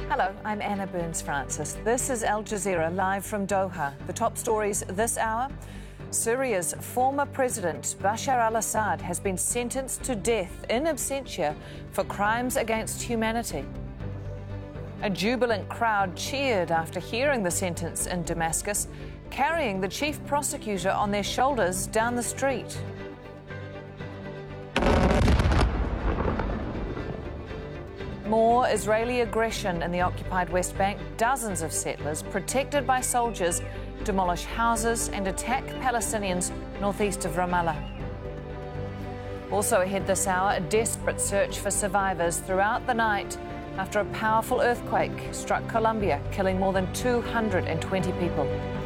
Hello, I'm Anna Burns-Francis. This is Al Jazeera live from Doha. The top stories this hour. Syria's former president, Bashar al-Assad, has been sentenced to death in absentia for crimes against humanity. A jubilant crowd cheered after hearing the sentence in Damascus, carrying the chief prosecutor on their shoulders down the street. More Israeli aggression in the occupied West Bank. Dozens of settlers, protected by soldiers, demolish houses and attack Palestinians northeast of Ramallah. Also ahead this hour, a desperate search for survivors throughout the night after a powerful earthquake struck Colombia, killing more than 220 people.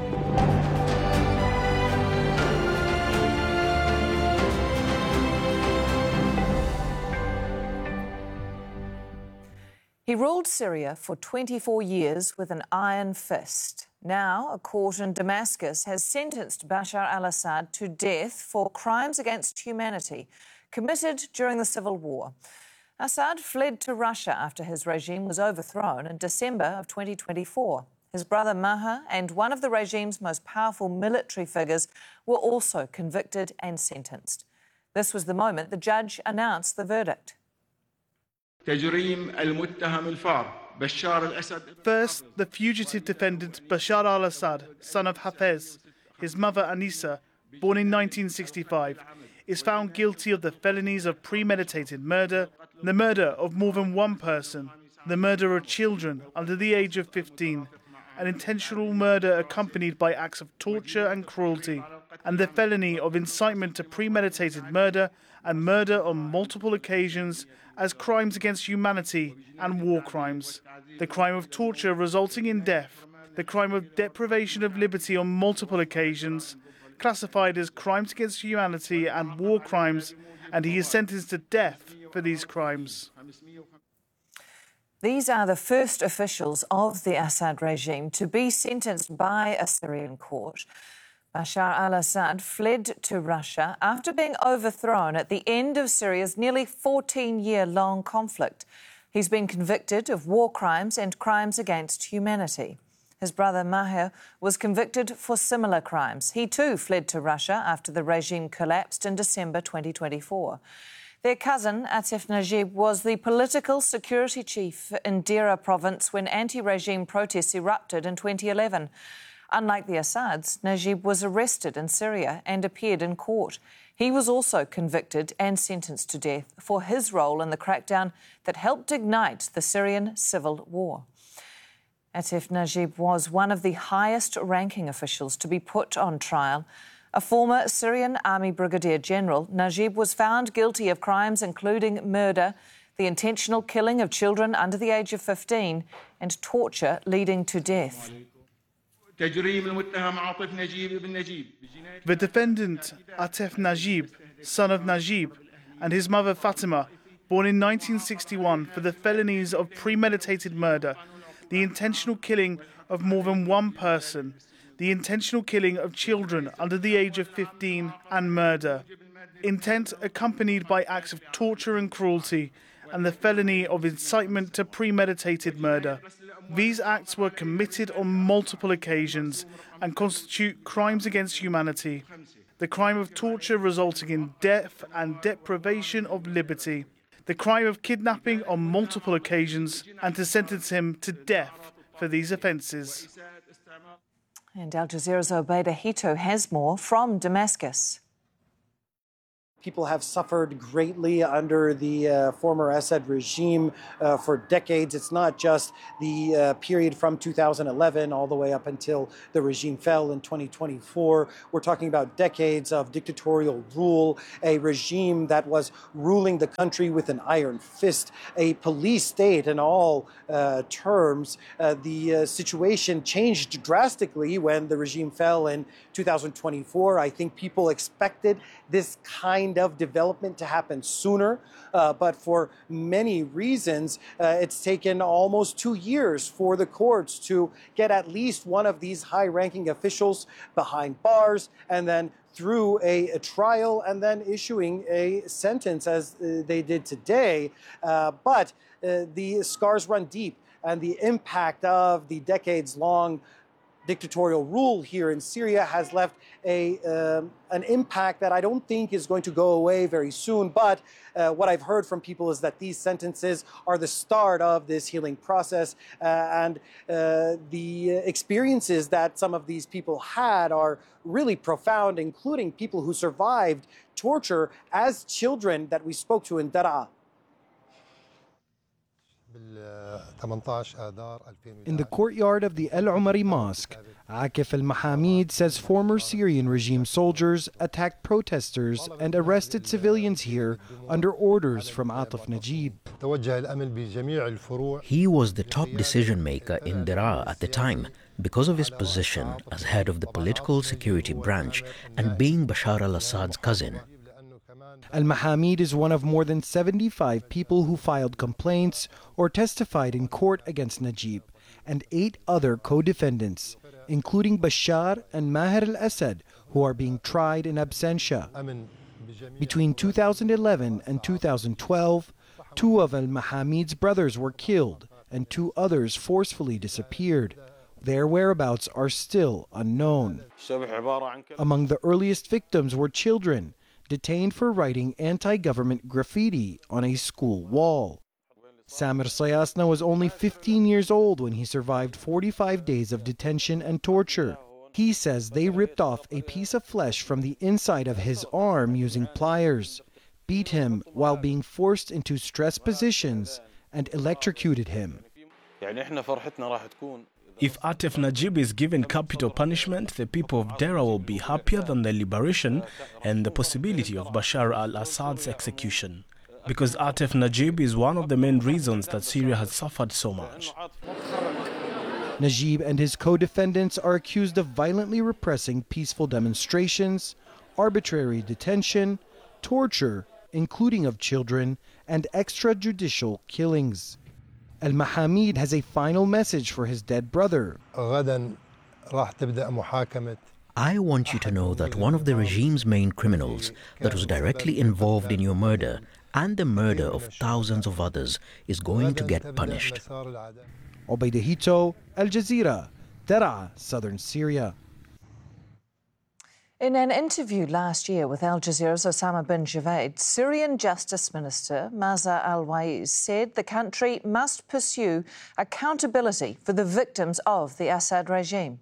He ruled Syria for 24 years with an iron fist. Now, a court in Damascus has sentenced Bashar al-Assad to death for crimes against humanity committed during the civil war. Assad fled to Russia after his regime was overthrown in December of 2024. His brother Maher and one of the regime's most powerful military figures were also convicted and sentenced. This was the moment the judge announced the verdict. First, the fugitive defendant Bashar al-Assad, son of Hafez, his mother Anissa, born in 1965, is found guilty of the felonies of premeditated murder, the murder of more than one person, the murder of children under the age of 15, an intentional murder accompanied by acts of torture and cruelty, and the felony of incitement to premeditated murder and murder on multiple occasions as crimes against humanity and war crimes, the crime of torture resulting in death, the crime of deprivation of liberty on multiple occasions, classified as crimes against humanity and war crimes, and he is sentenced to death for these crimes. These are the first officials of the Assad regime to be sentenced by a Syrian court. Bashar al-Assad fled to Russia after being overthrown at the end of Syria's nearly 14-year-long conflict. He's been convicted of war crimes and crimes against humanity. His brother Maher was convicted for similar crimes. He too fled to Russia after the regime collapsed in December 2024. Their cousin, Atif Najib, was the political security chief in Deraa province when anti-regime protests erupted in 2011. Unlike the Assads, Najib was arrested in Syria and appeared in court. He was also convicted and sentenced to death for his role in the crackdown that helped ignite the Syrian civil war. Atif Najib was one of the highest-ranking officials to be put on trial. A former Syrian army brigadier general, Najib was found guilty of crimes including murder, the intentional killing of children under the age of 15, and torture leading to death. The defendant, Atif Najib, son of Najib, and his mother Fatima, born in 1961 for the felonies of premeditated murder, the intentional killing of more than one person, the intentional killing of children under the age of 15, and murder, intent accompanied by acts of torture and cruelty, and the felony of incitement to premeditated murder. These acts were committed on multiple occasions and constitute crimes against humanity. The crime of torture resulting in death and deprivation of liberty. The crime of kidnapping on multiple occasions, and to sentence him to death for these offences. And Al Jazeera's Obaida Hito has more from Damascus. People have suffered greatly under the former Assad regime for decades. It's not just the period from 2011 all the way up until the regime fell in 2024. We're talking about decades of dictatorial rule, a regime that was ruling the country with an iron fist, a police state in all terms. The situation changed drastically when the regime fell in 2024. I think people expected this kind of development to happen sooner, but for many reasons, it's taken almost 2 years for the courts to get at least one of these high-ranking officials behind bars and then through a trial and then issuing a sentence as they did today. But the scars run deep. and the impact of the decades-long dictatorial rule here in Syria has left an impact that I don't think is going to go away very soon. But what I've heard from people is that these sentences are the start of this healing process, and the experiences that some of these people had are really profound, including people who survived torture as children that we spoke to in Daraa. In the courtyard of the El Umari Mosque, Akif Al-Mahamid says former Syrian regime soldiers attacked protesters and arrested civilians here under orders from Atif Najib. He was the top decision maker in Daraa at the time because of his position as head of the political security branch and being Bashar al-Assad's cousin. Al-Mahamid is one of more than 75 people who filed complaints or testified in court against Najib and 8 other co-defendants, including Bashar and Maher al-Assad, who are being tried in absentia. Between 2011 and 2012, 2 of Al-Mahamid's brothers were killed and 2 others forcefully disappeared. Their whereabouts are still unknown. Among the earliest victims were children, detained for writing anti-government graffiti on a school wall. Samir Sayasna was only 15 years old when he survived 45 days of detention and torture. He says they ripped off a piece of flesh from the inside of his arm using pliers, beat him while being forced into stress positions, and electrocuted him. If Atif Najib is given capital punishment, the people of Daraa will be happier than the liberation and the possibility of Bashar al-Assad's execution. Because Atif Najib is one of the main reasons that Syria has suffered so much. Najib and his co-defendants are accused of violently repressing peaceful demonstrations, arbitrary detention, torture, including of children, and extrajudicial killings. Al-Mahamid has a final message for his dead brother. I want you to know that one of the regime's main criminals that was directly involved in your murder and the murder of thousands of others is going to get punished. Obaida Hito, Al Jazeera, Daraa, southern Syria. In an interview last year with Al Jazeera's Osama bin Javaid, Syrian Justice Minister Maza Al-Waiz said the country must pursue accountability for the victims of the Assad regime.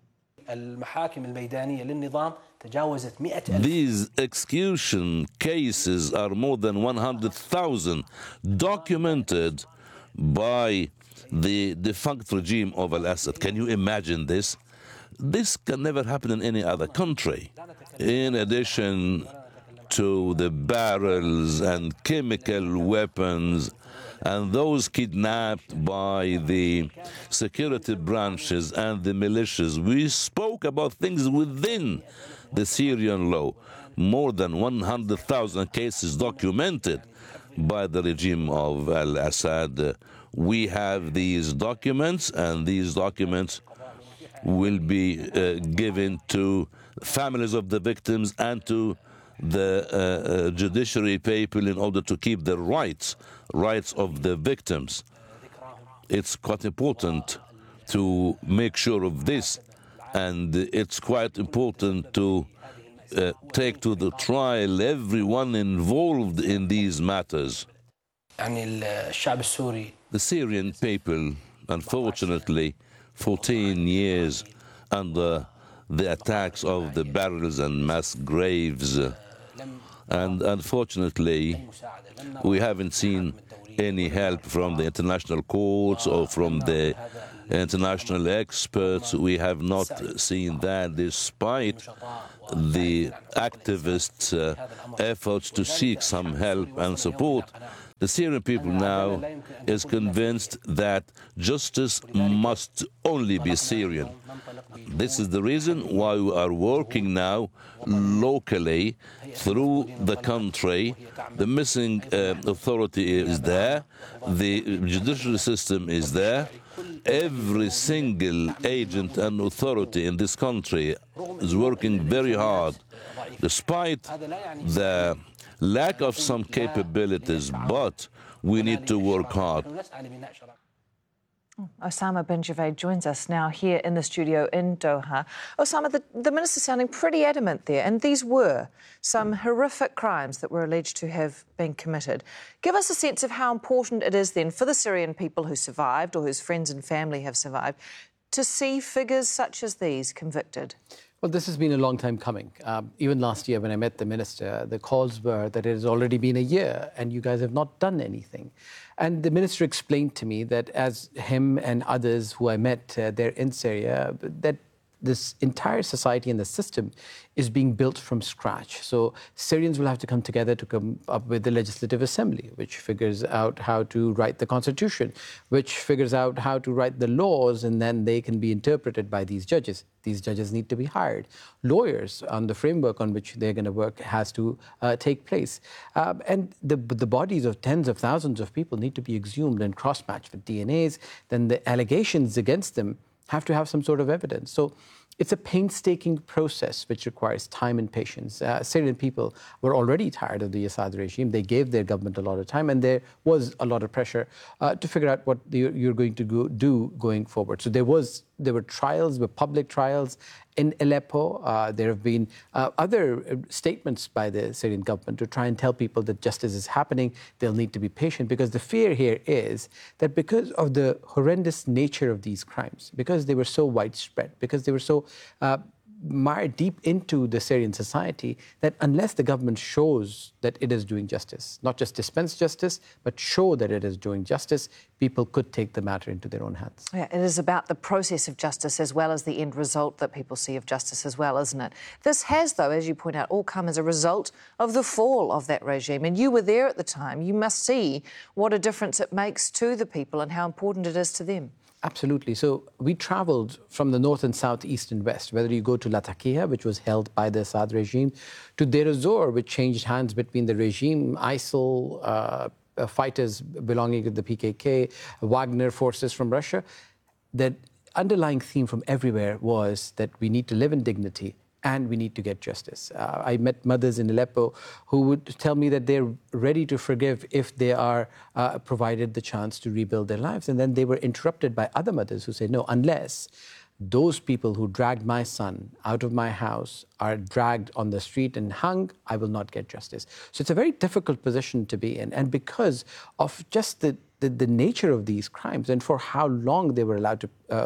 These execution cases are more than 100,000 documented by the defunct regime of al-Assad. Can you imagine this? This can never happen in any other country. In addition to the barrels and chemical weapons and those kidnapped by the security branches and the militias, we spoke about things within the Syrian law. More than 100,000 cases documented by the regime of al-Assad. We have these documents, and these documents will be given to families of the victims and to the judiciary people in order to keep the rights of the victims. It's quite important to make sure of this, and it's quite important to take to the trial everyone involved in these matters. The Syrian people, unfortunately, 14 years under the attacks of the barrels and mass graves. And unfortunately, we haven't seen any help from the international courts or from the international experts. We have not seen that, despite the activists' efforts to seek some help and support. The Syrian people now is convinced that justice must only be Syrian. This is the reason why we are working now locally through the country. The missing authority is there. The judicial system is there. Every single agent and authority in this country is working very hard, despite the lack of some capabilities, but we need to work hard. Osama bin Javed joins us now here in the studio in Doha. Osama, the minister's sounding pretty adamant there, and these were some horrific crimes that were alleged to have been committed. Give us a sense of how important it is then for the Syrian people who survived or whose friends and family have survived to see figures such as these convicted. Well, this has been a long time coming. Even last year when I met the minister, the calls were that it has already been a year and you guys have not done anything. And the minister explained to me that as him and others who I met there in Syria, that this entire society and the system is being built from scratch. So Syrians will have to come together to come up with the legislative assembly, which figures out how to write the constitution, which figures out how to write the laws, and then they can be interpreted by these judges. These judges need to be hired. Lawyers on the framework on which they're going to work has to take place. And the bodies of tens of thousands of people need to be exhumed and cross-matched with DNAs. Then the allegations against them have to have some sort of evidence. So it's a painstaking process which requires time and patience. Syrian people were already tired of the Assad regime. They gave their government a lot of time, and there was a lot of pressure to figure out what you're going to do going forward. So there were trials, public trials in Aleppo. There have been other statements by the Syrian government to try and tell people that justice is happening. They'll need to be patient, because the fear here is that because of the horrendous nature of these crimes, because they were so widespread, because they were so mired deep into the Syrian society, that unless the government shows that it is doing justice, not just dispense justice, but show that it is doing justice, people could take the matter into their own hands. Yeah, it is about the process of justice as well as the end result that people see of justice as well, isn't it? This has, though, as you point out, all come as a result of the fall of that regime. And you were there at the time. You must see what a difference it makes to the people and how important it is to them. Absolutely. So we traveled from the north and south, east and west, whether you go to Latakia, which was held by the Assad regime, to Deir ez-Zor, which changed hands between the regime, ISIL, fighters belonging to the PKK, Wagner forces from Russia. The underlying theme from everywhere was that we need to live in dignity and we need to get justice. I met mothers in Aleppo who would tell me that they're ready to forgive if they are provided the chance to rebuild their lives. And then they were interrupted by other mothers who said, no, unless those people who dragged my son out of my house are dragged on the street and hung, I will not get justice. So it's a very difficult position to be in. And because of just the nature of these crimes and for how long they were allowed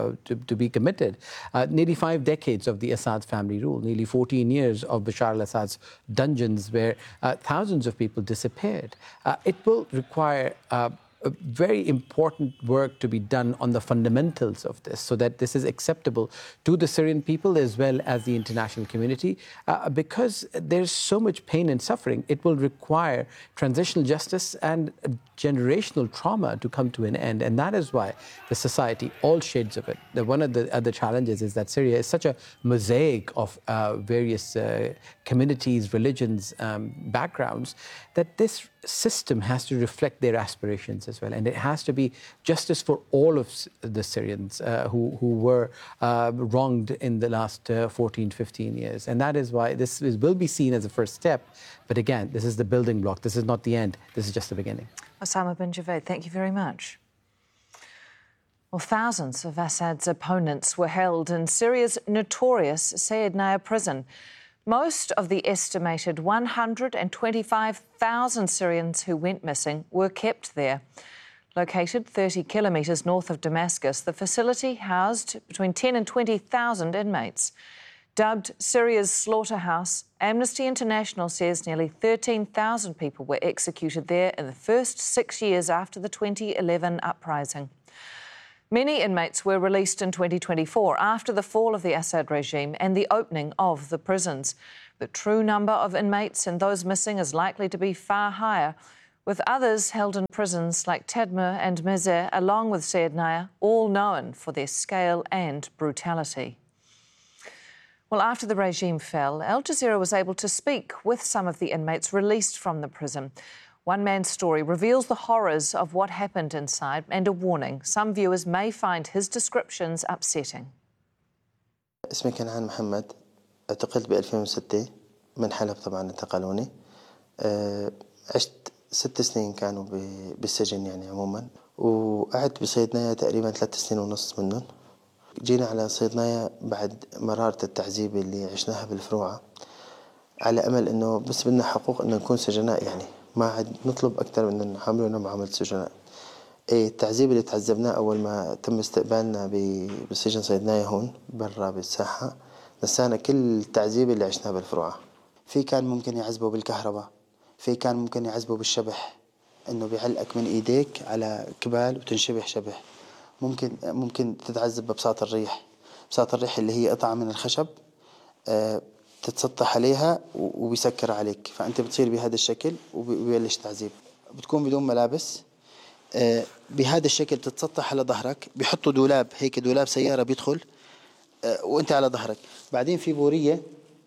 to be committed. Nearly 5 decades of the Assad family rule, nearly 14 years of Bashar al-Assad's dungeons where thousands of people disappeared. It will require a very important work to be done on the fundamentals of this so that this is acceptable to the Syrian people as well as the international community. Because there's so much pain and suffering, it will require transitional justice and generational trauma to come to an end. And that is why the society, all shades of it, one of the other challenges is that Syria is such a mosaic of various communities, religions, backgrounds, that this system has to reflect their aspirations as well. And it has to be justice for all of the Syrians who were wronged in the last 14, 15 years. And that is why this will be seen as a first step. But again, this is the building block. This is not the end. This is just the beginning. Osama bin Javed, thank you very much. Well, thousands of Assad's opponents were held in Syria's notorious Saydnaya prison. Most of the estimated 125,000 Syrians who went missing were kept there. Located 30 kilometres north of Damascus, the facility housed between 10 and 20,000 inmates. Dubbed Syria's slaughterhouse, Amnesty International says nearly 13,000 people were executed there in the first 6 years after the 2011 uprising. Many inmates were released in 2024 after the fall of the Assad regime and the opening of the prisons. The true number of inmates and those missing is likely to be far higher, with others held in prisons like Tadmur and Mazar, along with Saydnaya, all known for their scale and brutality. Well, after the regime fell, Al Jazeera was able to speak with some of the inmates released from the prison. One man's story reveals the horrors of what happened inside and a warning. Some viewers may find his descriptions upsetting. اسمي كنعان محمد. اعتقلت ب 2006 من حلب طبعا انتقلوني. عشت 6 سنين كانوا بالسجن يعني عموما وقعدت بصيدنايا تقريبا 3 سنين ونص منهم. جينا على صيدنايا بعد مرارة التعذيب اللي عشناها بالفروعة، على أمل إنه بس بدنا حقوق إنه نكون سجناء، يعني ما عاد نطلب أكثر من إنه نعاملونا معاملة سجناء. التعذيب اللي تعذبناه أول ما تم استقبالنا بسجن صيدنايا هون برا بالساحة نسانا كل التعذيب اللي عشناه بالفروعة. في كان ممكن يعذبوا بالكهرباء، في كان ممكن يعذبوا بالشبح، إنه بيعلقك من إيديك على كبال وتنشبح شبح. ممكن تتعذب ببساط الريح، بساط الريح اللي هي قطعة من الخشب تتسطح عليها وبيسكر عليك، فأنت بتصير بهذا الشكل وبيبلش تعذيب. بتكون بدون ملابس بهذا الشكل، تتسطح على ظهرك، بيحطوا دولاب هيك، دولاب سيارة بيدخل وانت على ظهرك. بعدين في بورية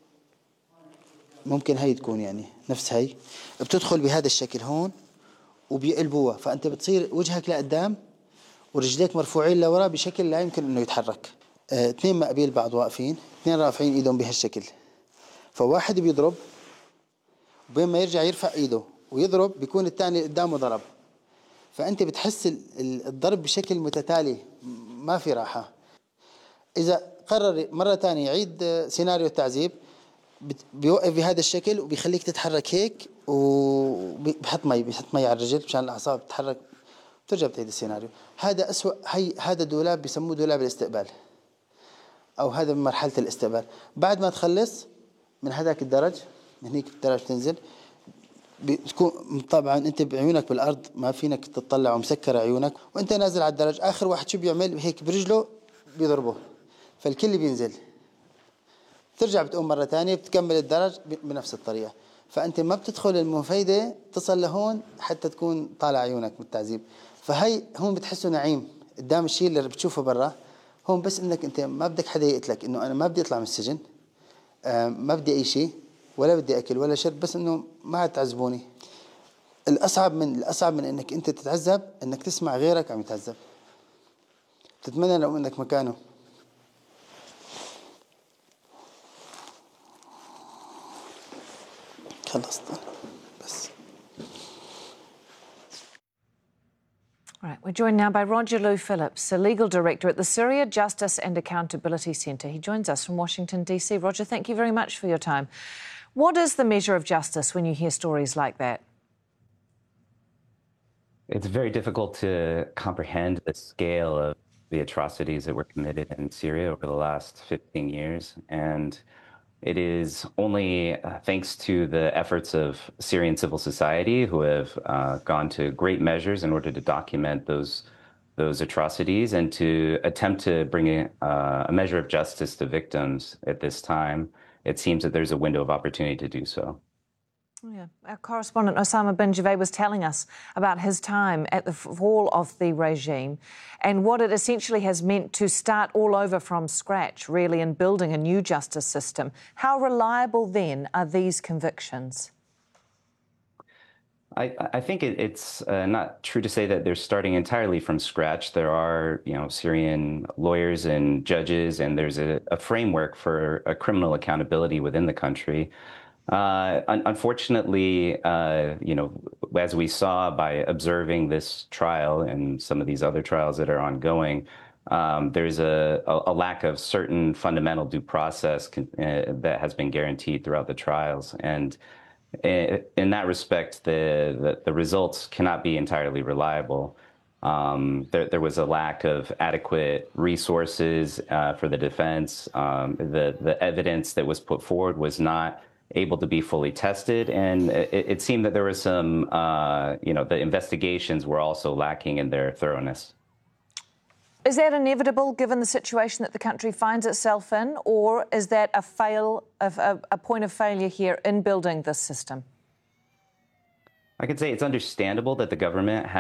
ممكن هي تكون يعني نفس هي، بتدخل بهذا الشكل هون وبيقلبوها، فأنت بتصير وجهك لقدام ورجليك مرفوعين لورا بشكل لا يمكن انه يتحرك. 2 مقابل بعض واقفين، 2 رافعين ايدهم بهالشكل، فواحد بيضرب وبين ما يرجع يرفع ايده ويضرب بيكون الثاني قدامه ضرب، فأنت بتحس الضرب بشكل متتالي ما في راحة. إذا قرر مرة ثانية يعيد سيناريو التعذيب بيوقف بهذا الشكل وبيخليك تتحرك هيك، وبيحط مي على الرجل مشان الأعصاب تتحرك، ترجع بتعيد السيناريو. هذا أسوأ. هذا دولاب بيسموه دولاب الاستقبال، أو هذا من مرحلة الاستقبال. بعد ما تخلص من هذاك الدرج، من هيك الدرج تنزل، بتكون طبعا انت بعيونك بالارض ما فينك تطلع ومسكر عيونك، وانت نازل على الدرج اخر واحد شو بيعمل هيك برجله بيضربه، فالكل بينزل، ترجع بتقوم مره ثانيه بتكمل الدرج بنفس الطريقه. فانت ما بتدخل المفيده تصل لهون حتى تكون طالع عيونك من التعذيب. فهي هون بتحسه نعيم قدام الشيء اللي بتشوفه برا. هون بس انك انت ما بدك حدا يقتلك، انه انا ما بدي اطلع من السجن، ما بدي اي شيء ولا بدي اكل ولا شرب، بس انه ما عاد تعذبوني. الاصعب من انك انت تتعذب انك تسمع غيرك عم يتعذب، تتمنى لو انك مكانه. خلصت بس. All right, we're joined now by Roger Lou Phillips, a legal director at the Syria Justice and Accountability Centre. He joins us from Washington, D.C. Roger, thank you very much for your time. What is the measure of justice when you hear stories like that? It's very difficult to comprehend the scale of the atrocities that were committed in Syria over the last 15 years. And it is only thanks to the efforts of Syrian civil society, who have gone to great measures in order to document those atrocities and to attempt to bring a measure of justice to victims at this time. It seems that there's a window of opportunity to do so. Yeah. Our correspondent Osama bin Javed was telling us about his time at the fall of the regime and what it essentially has meant to start all over from scratch, really, in building a new justice system. How reliable, then, are these convictions? I think it's not true to say that they're starting entirely from scratch. There are, Syrian lawyers and judges, and there's a framework for a criminal accountability within the country. Unfortunately, as we saw by observing this trial and some of these other trials that are ongoing, there's a lack of certain fundamental due process that has been guaranteed throughout the trials. And in that respect, the results cannot be entirely reliable. There was a lack of adequate resources for the defense. The evidence that was put forward was not able to be fully tested, and it seemed that there was some, the investigations were also lacking in their thoroughness. Is that inevitable given the situation that the country finds itself in, or is that a point of failure here in building this system? I could say it's understandable that the government